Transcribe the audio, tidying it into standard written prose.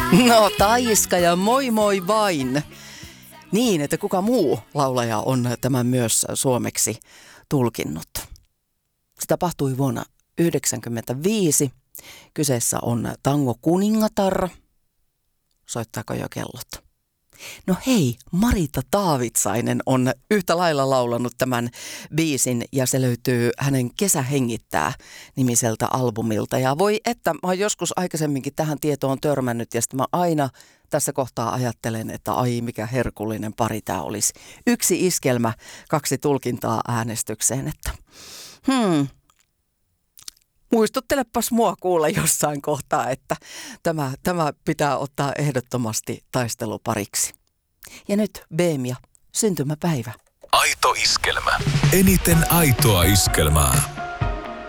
No Taiska ja moi moi vain. Niin, että kuka muu laulaja on tämän myös suomeksi tulkinnut. Se tapahtui vuonna 1995. Kyseessä on Tango Kuningatar. Soittaako jo kellot? No hei, Marita Taavitsainen on yhtä lailla laulanut tämän biisin ja se löytyy hänen Kesä hengittää -nimiseltä albumilta. Ja voi että, mä oon joskus aikaisemminkin tähän tietoon törmännyt ja sitten mä aina tässä kohtaa ajattelen, että ai mikä herkullinen pari tää olisi. Yksi iskelmä, 2 tulkintaa äänestykseen, että muistuttelepas mua kuulla jossain kohtaa, että tämä pitää ottaa ehdottomasti taistelupariksi. Ja nyt Beemia, syntymäpäivä. Aito iskelmä. Eniten aitoa iskelmää.